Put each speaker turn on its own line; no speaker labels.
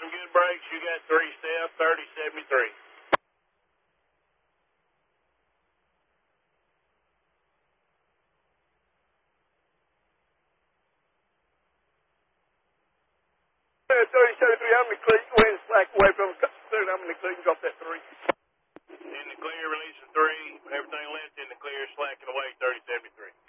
some good brakes. You got 3 step, 3073.
Yeah, 3073, how many cleats? Go ahead and slack away from the clear. How many cleats? Drop that 3.
In the clear, releasing 3. Everything left in the clear, slacking away 3073.